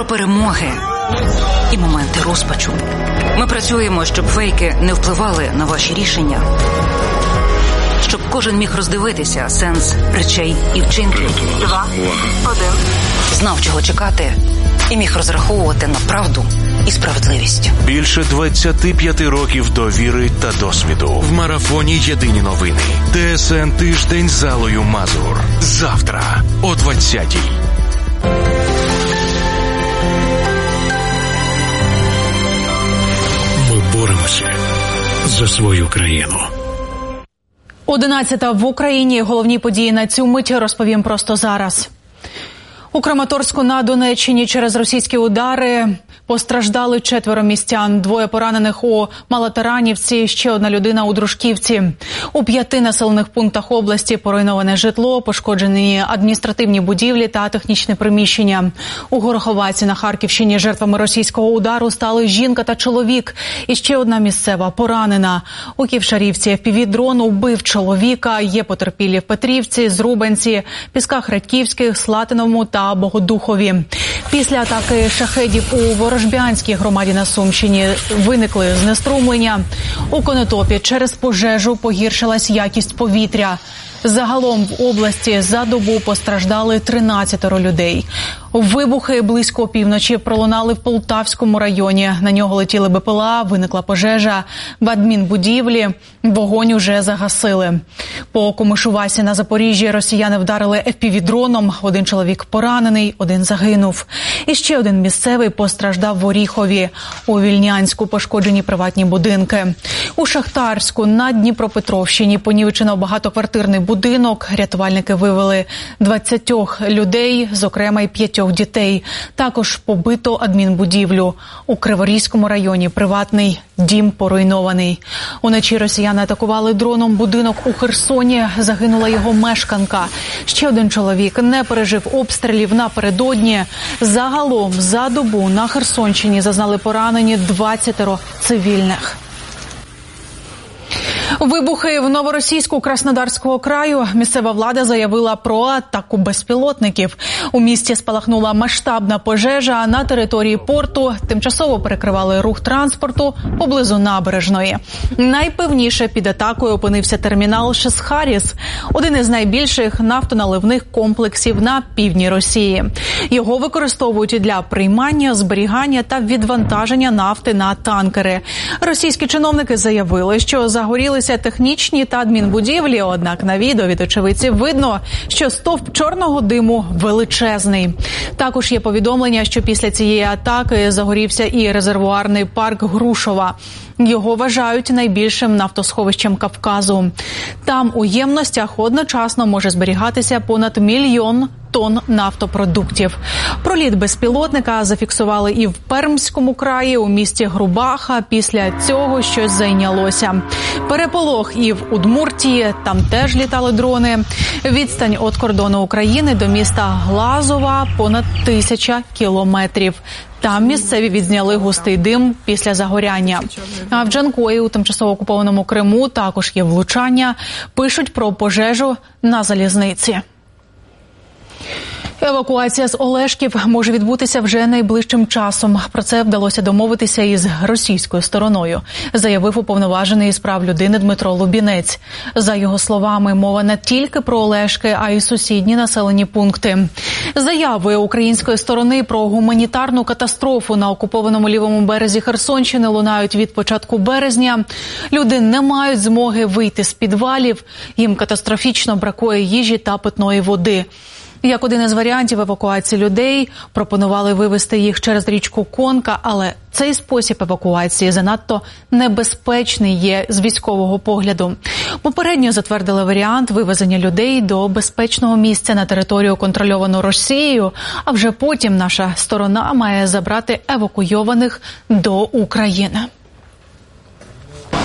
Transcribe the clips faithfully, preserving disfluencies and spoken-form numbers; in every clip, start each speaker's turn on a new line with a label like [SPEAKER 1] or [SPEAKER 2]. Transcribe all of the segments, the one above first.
[SPEAKER 1] про перемоги і моменти розпачу. Ми працюємо, щоб фейки не впливали на ваші рішення. Щоб кожен міг роздивитися сенс речей і вчинків.
[SPEAKER 2] Два, один.
[SPEAKER 1] Знав, чого чекати, і міг розраховувати на правду і справедливість.
[SPEAKER 3] Більше двадцяти п'яти років довіри та досвіду. В марафоні «Єдині новини». ТСН «Тиждень» з Аллою Мазур. Завтра о двадцятій.
[SPEAKER 4] Ми боремося за свою країну.
[SPEAKER 5] Одинадцята в Україні. Головні події на цю мить розповім просто зараз. У Краматорську на Донеччині через російські удари постраждали четверо містян. Двоє поранених у Малотаранівці, ще одна людина у Дружківці. У п'яти населених пунктах області поруйноване житло, пошкоджені адміністративні будівлі та технічне приміщення. У Гороховаці на Харківщині жертвами російського удару стали жінка та чоловік. І ще одна місцева поранена. У Ківшарівці еф пі ві-дрон убив чоловіка. Є потерпілі в Петрівці, Зрубанці, Пісках Радьківських, Слатиновому та Богодухові. Після атаки шахедів у Ворожбянській громаді на Сумщині виникли знеструмлення. У Конотопі через пожежу погіршилась якість повітря. Загалом в області за добу постраждали тринадцятеро людей. Вибухи близько опівночі пролунали в Полтавському районі. На нього летіли бе пе ел а, виникла пожежа. В адмінбудівлі вогонь уже загасили. По Комишувасі на Запоріжжі росіяни вдарили еф пі ві-дроном. Один чоловік поранений, один загинув. І ще один місцевий постраждав в Оріхові. У Вільнянську пошкоджені приватні будинки. У Шахтарську на Дніпропетровщині понівечено багатоквартирний будинок. Рятувальники вивели двадцятьох людей, зокрема й п'ятьох дітей. Також побито адмінбудівлю. У Криворізькому районі приватний дім поруйнований. Уночі росіяни атакували дроном будинок у Херсоні. Загинула його мешканка. Ще один чоловік не пережив обстрілів напередодні. Загалом за добу на Херсонщині зазнали поранені двадцятеро цивільних. Вибухи в Новоросійську Краснодарського краю. Місцева влада заявила про атаку безпілотників. У місті спалахнула масштабна пожежа. На території порту тимчасово перекривали рух транспорту поблизу набережної. Найпевніше під атакою опинився термінал Шесхаріс, один із найбільших нафтоналивних комплексів на півдні Росії. Його використовують для приймання, зберігання та відвантаження нафти на танкери. Російські чиновники заявили, що загорілися технічні та адмінбудівлі, однак на відео від очевидців видно, що стовп чорного диму величезний. Також є повідомлення, що після цієї атаки загорівся і резервуарний парк Грушова. Його вважають найбільшим нафтосховищем Кавказу. Там у ємностях одночасно може зберігатися понад мільйон тонн нафтопродуктів. Проліт безпілотника зафіксували і в Пермському краї, у місті Грубаха. Після цього щось зайнялося. Переполох і в Удмуртії, там теж літали дрони. Відстань від кордону України до міста Глазова понад тисяча кілометрів. Там місцеві відзняли густий дим після загоряння. А в Джанкої у тимчасово окупованому Криму також є влучання. Пишуть про пожежу на залізниці. Евакуація з Олешків може відбутися вже найближчим часом. Про це вдалося домовитися із російською стороною, заявив уповноважений із прав людини Дмитро Лубінець. За його словами, мова не тільки про Олешки, а й сусідні населені пункти. Заяви української сторони про гуманітарну катастрофу на окупованому лівому березі Херсонщини лунають від початку березня. Люди не мають змоги вийти з підвалів. Їм катастрофічно бракує їжі та питної води. Як один із варіантів евакуації людей, пропонували вивезти їх через річку Конка, але цей спосіб евакуації занадто небезпечний є з військового погляду. Попередньо затвердили варіант вивезення людей до безпечного місця на територію, контрольовану Росією, а вже потім наша сторона має забрати евакуйованих до України.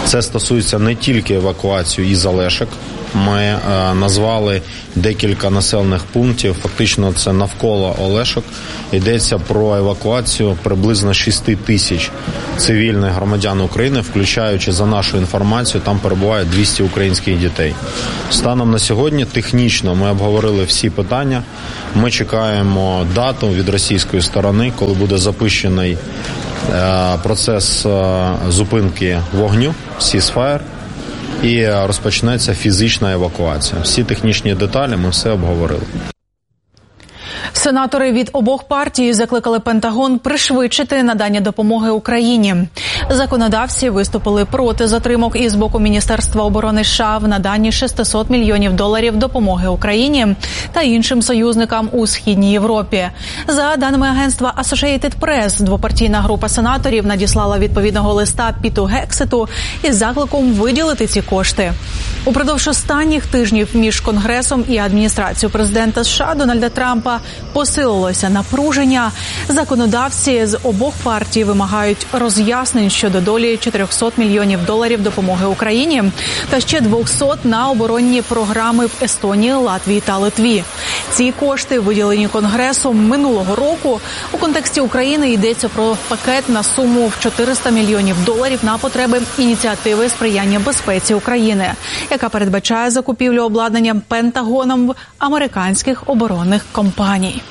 [SPEAKER 2] Це стосується не тільки евакуації із Олешек. Ми е, назвали декілька населених пунктів, фактично це навколо Олешок. Йдеться про евакуацію приблизно шість тисяч цивільних громадян України, включаючи, за нашу інформацію, там перебуває двісті українських дітей. Станом на сьогодні технічно ми обговорили всі питання. Ми чекаємо дату від російської сторони, коли буде запущений е, процес е, зупинки вогню, ceasefire, і розпочнеться фізична евакуація. Всі технічні деталі ми все обговорили.
[SPEAKER 5] Сенатори від обох партій закликали Пентагон пришвидшити надання допомоги Україні. Законодавці виступили проти затримок із боку Міністерства оборони США в наданні шістсот мільйонів доларів допомоги Україні та іншим союзникам у Східній Європі. За даними агентства Associated Press, двопартійна група сенаторів надіслала відповідного листа Піту Гексету із закликом виділити ці кошти. Упродовж останніх тижнів між Конгресом і адміністрацією президента США Дональда Трампа посилилося напруження. Законодавці з обох партій вимагають роз'яснень щодо долі чотирьохсот мільйонів доларів допомоги Україні та ще двохсот на оборонні програми в Естонії, Латвії та Литві. Ці кошти виділені Конгресом минулого року. У контексті України йдеться про пакет на суму в чотириста мільйонів доларів на потреби ініціативи сприяння безпеці України, яка передбачає закупівлю обладнання Пентагоном американських оборонних компаній.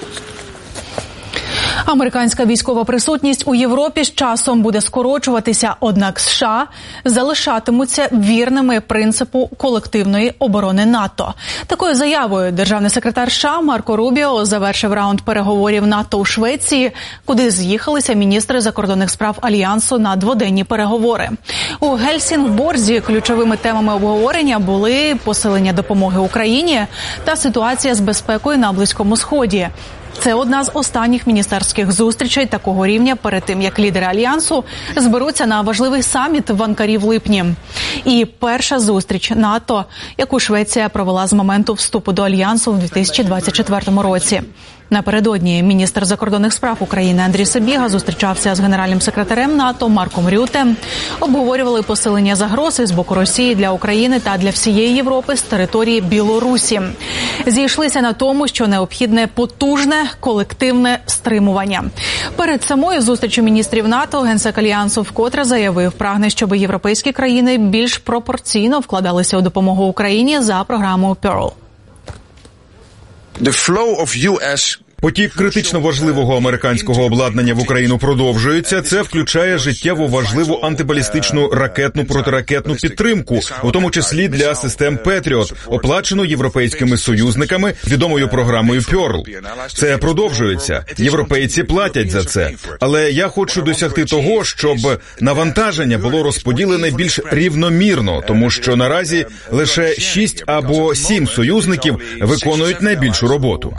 [SPEAKER 5] Американська військова присутність у Європі з часом буде скорочуватися, однак США залишатимуться вірними принципу колективної оборони НАТО. Такою заявою державний секретар США Марко Рубіо завершив раунд переговорів НАТО у Швеції, куди з'їхалися міністри закордонних справ Альянсу на дводенні переговори. У Гельсінгборзі ключовими темами обговорення були посилення допомоги Україні та ситуація з безпекою на Близькому Сході. Це одна з останніх міністерських зустрічей такого рівня перед тим, як лідери Альянсу зберуться на важливий саміт в Анкарі в липні. І перша зустріч НАТО, яку Швеція провела з моменту вступу до Альянсу в дві тисячі двадцять четвертому році. Напередодні міністр закордонних справ України Андрій Сибіга зустрічався з генеральним секретарем НАТО Марком Рюте. Обговорювали посилення загрози з боку Росії для України та для всієї Європи з території Білорусі. Зійшлися на тому, що необхідне потужне колективне стримування. Перед самою зустрічю міністрів НАТО генсек Альянсу вкотре заявив, прагне, щоб європейські країни більш пропорційно вкладалися у допомогу Україні за програмою Pearl.
[SPEAKER 6] The flow of ю ес
[SPEAKER 7] Потік критично важливого американського обладнання в Україну продовжується. Це включає життєво важливу антибалістичну ракетну протиракетну підтримку, у тому числі для систем Петріот, оплачену європейськими союзниками відомою програмою Pearl. Це продовжується. Європейці платять за це. Але я хочу досягти того, щоб навантаження було розподілене більш рівномірно, тому що наразі лише шість або сім союзників виконують найбільшу роботу.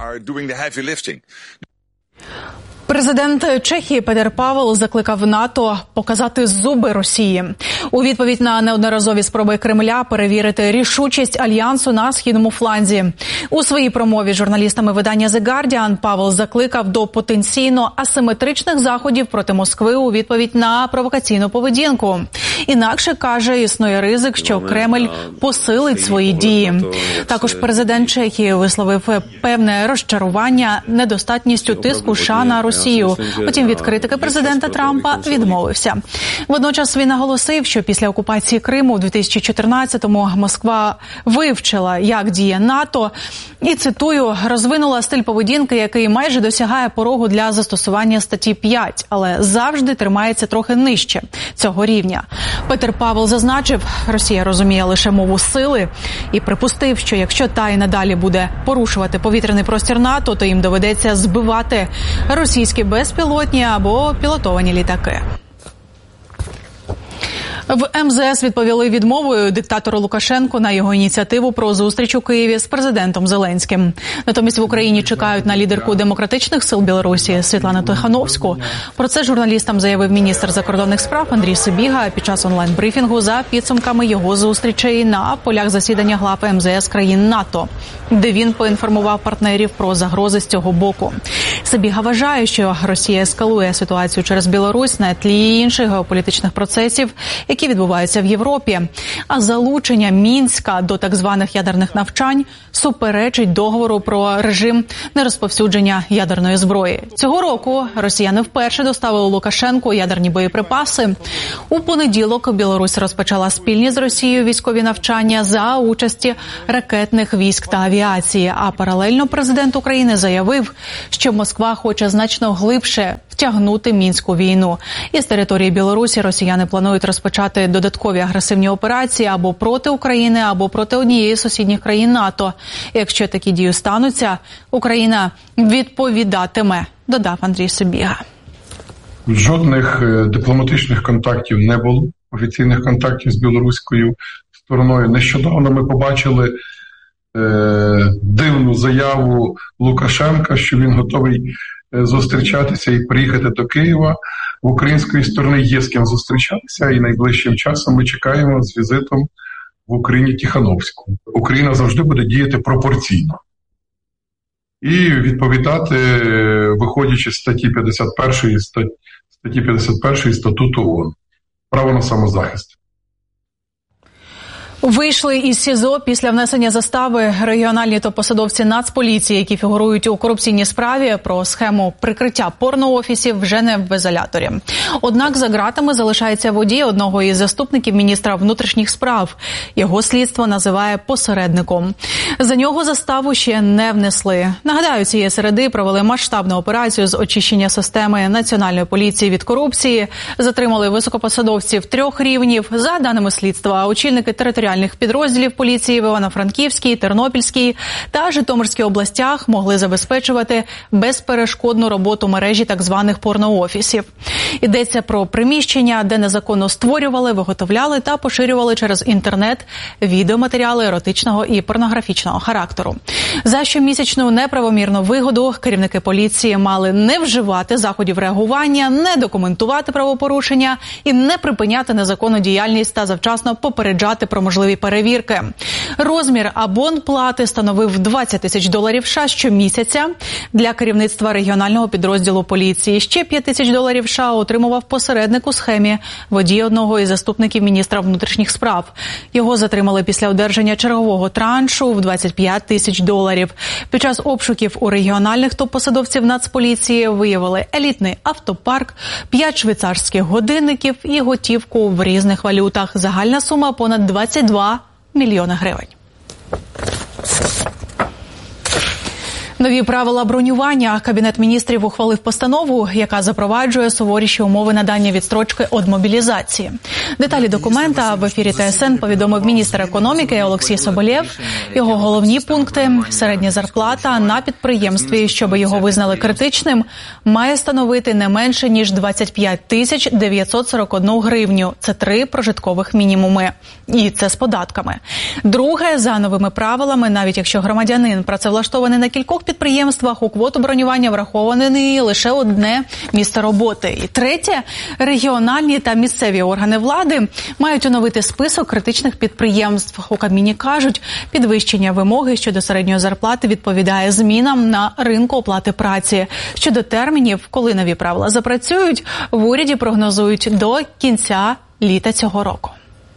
[SPEAKER 5] Президент Чехії Петер Павел закликав НАТО показати зуби Росії. У відповідь на неодноразові спроби Кремля перевірити рішучість Альянсу на східному фланзі. У своїй промові з журналістами видання The Guardian Павел закликав до потенційно асиметричних заходів проти Москви у відповідь на провокаційну поведінку. Інакше, каже, існує ризик, що Кремль посилить свої дії. Також президент Чехії висловив певне розчарування недостатністю тиску США на Росію. Потім від критики президента Трампа відмовився. Водночас він наголосив, що після окупації Криму в дві тисячі чотирнадцятому Москва вивчила, як діє НАТО, і, цитую, розвинула стиль поведінки, який майже досягає порогу для застосування статті п'ять, але завжди тримається трохи нижче цього рівня. Петер Павел зазначив, Росія розуміє лише мову сили і припустив, що якщо та й надалі буде порушувати повітряний простір НАТО, то їм доведеться збивати російські безпілотні або пілотовані літаки. В ем зе ес відповіли відмовою диктатору Лукашенку на його ініціативу про зустріч у Києві з президентом Зеленським. Натомість в Україні чекають на лідерку демократичних сил Білорусі Світлану Тихановську. Про це журналістам заявив міністр закордонних справ Андрій Сибіга під час онлайн-брифінгу за підсумками його зустрічей на полях засідання глав ем зе ес країн НАТО, де він поінформував партнерів про загрози з цього боку. Сибіга вважає, що Росія ескалує ситуацію через Білорусь на тлі інших геополітичних процесів, які які відбуваються в Європі. А залучення Мінська до так званих ядерних навчань суперечить договору про режим нерозповсюдження ядерної зброї. Цього року росіяни вперше доставили Лукашенку ядерні боєприпаси. У понеділок Білорусь розпочала спільні з Росією військові навчання за участі ракетних військ та авіації. А паралельно президент України заявив, що Москва хоче значно глибше втягнути Мінську війну. Із території Білорусі росіяни планують розпочати додаткові агресивні операції або проти України, або проти однієї з сусідніх країн НАТО. Якщо такі дії стануться, Україна відповідатиме, додав Андрій Собіга.
[SPEAKER 8] Жодних дипломатичних контактів не було, офіційних контактів з білоруською стороною. Нещодавно ми побачили е, дивну заяву Лукашенка, що він готовий зустрічатися і приїхати до Києва. В української сторони є з ким зустрічатися, і найближчим часом ми чекаємо з візитом в Україні Тихановську. Україна завжди буде діяти пропорційно і відповідати, виходячи з статті п'ятдесят першої, статті п'ятдесят першої Статуту ООН. Право на самозахист.
[SPEAKER 5] Вийшли із СІЗО після внесення застави регіональні топ-посадовці Нацполіції, які фігурують у корупційній справі про схему прикриття порноофісів, вже не в ізоляторі. Однак за ґратами залишається водій одного із заступників міністра внутрішніх справ. Його слідство називає посередником. За нього заставу ще не внесли. Нагадаю, цієї середи провели масштабну операцію з очищення системи Національної поліції від корупції. Затримали високопосадовців трьох рівнів. За даними слідства, очільники територіальних підрозділів поліції в Івано-Франківській, Тернопільській та Житомирській областях могли забезпечувати безперешкодну роботу мережі так званих порноофісів. Йдеться про приміщення, де незаконно створювали, виготовляли та поширювали через інтернет відеоматеріали еротичного і порнографічного характеру. За щомісячну неправомірну вигоду керівники поліції мали не вживати заходів реагування, не документувати правопорушення і не припиняти незаконну діяльність та завчасно попереджати про можливі перевірки. Розмір абонплати становив двадцять тисяч доларів США щомісяця. Для керівництва регіонального підрозділу поліції ще п'ять тисяч доларів США отримував посередник у схемі, водій одного із заступників міністра внутрішніх справ. Його затримали після одержання чергового траншу в двадцять п'ять тисяч доларів. Під час обшуків у регіональних топ-посадовців Нацполіції виявили елітний автопарк, п'ять швейцарських годинників і готівку в різних валютах. Загальна сума понад двадцять два мільйони гривень. Нові правила бронювання. Кабінет міністрів ухвалив постанову, яка запроваджує суворіші умови надання відстрочки від мобілізації. Деталі документа в ефірі ТСН повідомив міністр економіки Олексій Соболєв. Його головні пункти – середня зарплата на підприємстві, щоб його визнали критичним, має становити не менше, ніж двадцять п'ять тисяч дев'ятсот сорок одну гривню. Це три прожиткових мінімуми. І це з податками. Друге, за новими правилами, навіть якщо громадянин працевлаштований на кількох підприємствах, у квоту бронювання враховане лише одне місце роботи. І третє, регіональні та місцеві органи влади мають оновити список критичних підприємств. У Кабміні кажуть, підвищення вимоги щодо середньої зарплати відповідає змінам на ринку оплати праці. Щодо термінів, коли нові правила запрацюють, в уряді прогнозують до кінця літа цього року.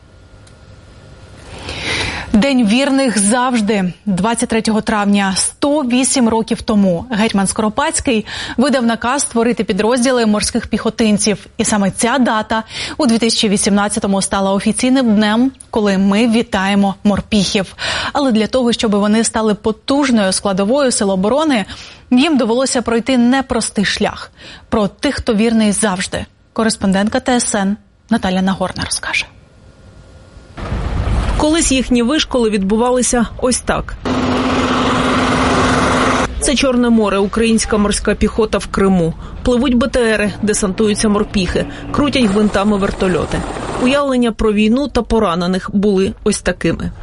[SPEAKER 5] День вірних завжди. двадцять третього травня, сто вісім років тому, гетьман Скоропадський видав наказ створити підрозділи морських піхотинців. І саме ця дата у дві тисячі вісімнадцятому стала офіційним днем, коли ми вітаємо морпіхів. Але для того, щоб вони стали потужною складовою сил оборони, їм довелося пройти непростий шлях. Про тих, хто вірний завжди. Кореспондентка ТСН Наталя Нагорна розкаже.
[SPEAKER 9] Колись їхні вишколи відбувалися ось так. Це Чорне море, українська морська піхота в Криму. Пливуть БТРи, десантуються морпіхи, крутять гвинтами вертольоти. Уявлення про війну та поранених були ось такими.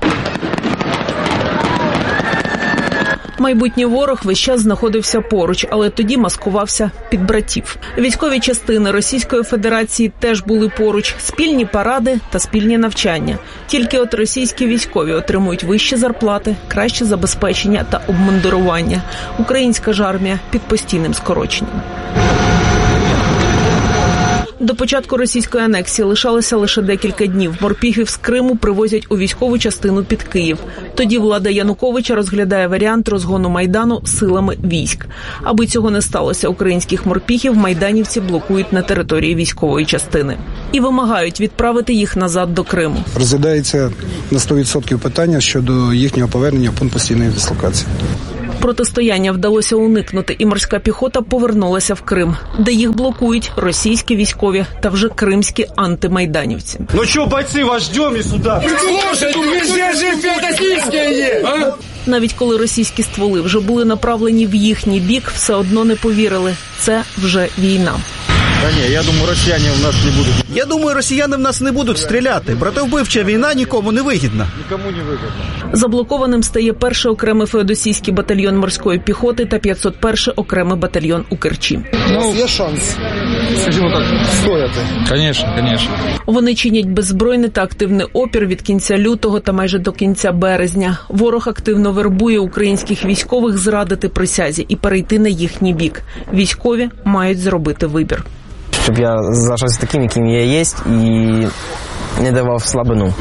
[SPEAKER 9] Майбутній ворог весь час знаходився поруч, але тоді маскувався під братів. Військові частини Російської Федерації теж були поруч. Спільні паради та спільні навчання. Тільки от російські військові отримують вищі зарплати, краще забезпечення та обмундирування. Українська ж армія під постійним скороченням. До початку російської анексії лишалося лише декілька днів. Морпіхів з Криму привозять у військову частину під Київ. Тоді влада Януковича розглядає варіант розгону Майдану силами військ. Аби цього не сталося, українських морпіхів майданівці блокують на території військової частини. І вимагають відправити їх назад до Криму.
[SPEAKER 10] Розглядається на сто відсотків питання щодо їхнього повернення в пункт постійної дислокації.
[SPEAKER 9] Протистояння вдалося уникнути, і морська піхота повернулася в Крим, де їх блокують російські військові та вже кримські антимайданівці.
[SPEAKER 11] Ну що, бойці, вас ждемо і сюди.
[SPEAKER 9] Навіть коли російські стволи вже були направлені в їхній бік, все одно не повірили. Це вже війна.
[SPEAKER 11] Та ні, я думаю, росіяни в нас не будуть. Я думаю, росіяни в нас не будуть стріляти. Братовбивча війна нікому не вигідна. Нікому не вигідна.
[SPEAKER 9] Заблокованим стає перший окремий феодосійський батальйон морської піхоти та п'ятсот перший окремий батальйон у Керчі.
[SPEAKER 10] Ну, є шанс, скажімо так, стояти.
[SPEAKER 12] Звісно, звісно.
[SPEAKER 9] Вони чинять беззбройний та активний опір від кінця лютого та майже до кінця березня. Ворог активно вербує українських військових зрадити присязі і перейти на їхній бік. Військові мають зробити вибір.
[SPEAKER 13] Щоб я залишався таким, яким я є, і не давав слабину.